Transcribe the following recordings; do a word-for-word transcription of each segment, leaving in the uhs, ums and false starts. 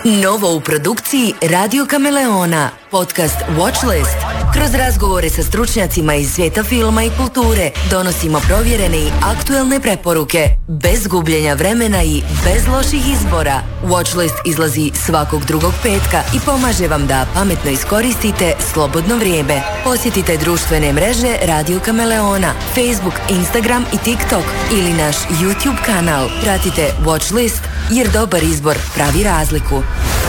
Novo u produkciji Radio Kameleona, podcast Watchlist. Kroz razgovore sa stručnjacima iz svijeta filma i kulture donosimo provjerene i aktuelne preporuke, bez gubljenja vremena i bez loših izbora. Watchlist izlazi svakog drugog petka i pomaže vam da pametno iskoristite slobodno vrijeme. Posjetite društvene mreže Radio Kameleona, Facebook, Instagram i TikTok ili naš YouTube kanal. Pratite Watchlist jer dobar izbor pravi razliku.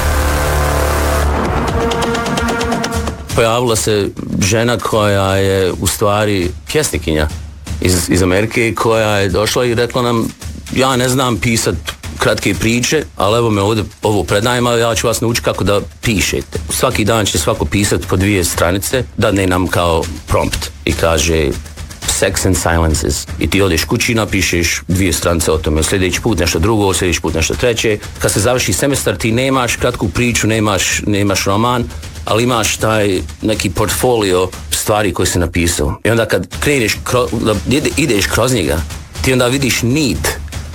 Pojavila se žena koja je u stvari pjesnikinja iz, iz Amerike, koja je došla i rekla nam: ja ne znam pisat kratke priče, ali evo me ovdje ovo predajem, ali ja ću vas naučiti kako da pišete. Svaki dan će svako pisat po dvije stranice, dadne nam kao prompt i kaže Sex and Silences. I ti odeš kući i napišeš dvije stranice o tome. Sljedeći put nešto drugo, sljedeći put nešto treće. Kad se završi semestar, ti nemaš kratku priču, nemaš, nemaš roman, ali imaš taj neki portfolio stvari koje si napisao. I onda kad kreneš, kro, da ideš kroz njega, ti onda vidiš nit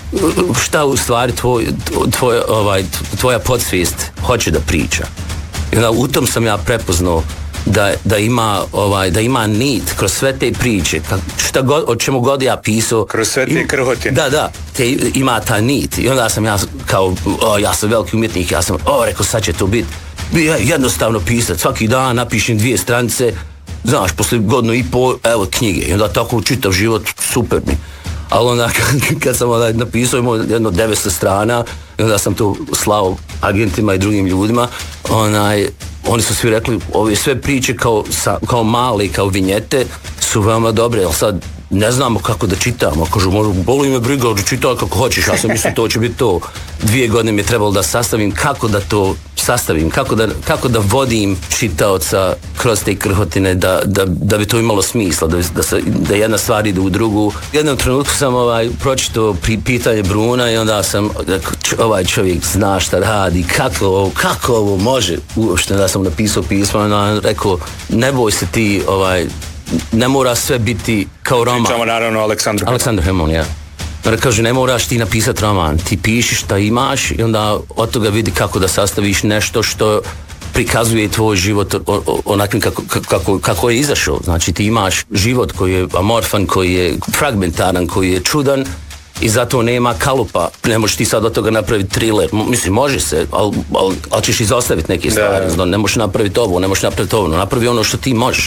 šta u stvari tvoj, tvoj, ovaj, tvoja podsvijest hoće da priča. I onda u tom sam ja prepoznao da, da ima ovaj da ima nit kroz sve te priče, šta god, o čemu god ja pisao, kroz sve te krhotine. Da, da, te ima ta nit. I onda sam ja kao, o, ja sam veliki umjetnik, ja sam, o, rekao, sad će to biti jednostavno pisat, svaki dan napišem dvije stranice, znaš, posle godinu i pol, evo knjige, i onda tako čitav život, super mi. Ali onda kad, kad sam onda napisao, imao jedno devetsto strana, i onda sam to slao agentima i drugim ljudima, onaj, oni su svi rekli, ove sve priče kao, sa, kao male, kao vinjete, su veoma dobre, ali sad ne znamo kako da čitamo. Kažu, boli me briga, čitaj kako hoćeš, ja sam mislio to će biti to. Dvije godine mi je trebalo da sastavim kako da to sastavim, kako da, kako da vodim čitaoca kroz te krhotine, da, da, da bi to imalo smisla, da, da, se, da jedna stvar ide u drugu. U jednom trenutku sam ovaj, pročitao pitanje Bruna i onda sam rekao, ovaj čovjek zna šta radi, kako ovo, kako ovo može uopšte. Da sam napisao pismo, onda rekao, ne boj se ti, ovaj, ne mora sve biti kao roman. Pričamo naravno o Aleksandru. Aleksandru Hemon, ja. Onda kaže, ne moraš ti napisati roman, ti piši šta imaš i onda od toga vidi kako da sastaviš nešto što prikazuje tvoj život onakvim kako, kako, kako je izašao. Znači ti imaš život koji je amorfan, koji je fragmentaran, koji je čudan i zato nema kalupa. Ne možeš ti sad od toga napraviti thriller. Mislim, može se, ali, ali, ali ćeš izostaviti neke stvari. Da. Ne možeš napraviti ovo, ne možeš napraviti ovo. Napravi ono što ti možeš.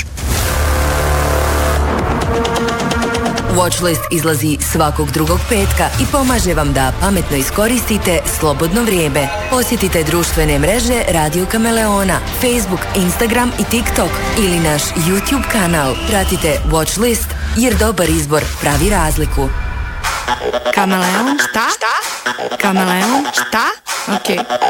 Watchlist izlazi svakog drugog petka i pomaže vam da pametno iskoristite slobodno vrijeme. Posjetite društvene mreže Radio Kameleona, Facebook, Instagram i TikTok ili naš YouTube kanal. Pratite Watchlist jer dobar izbor pravi razliku. Kameleon, šta? Šta? Kameleon, šta? Okej. Okay.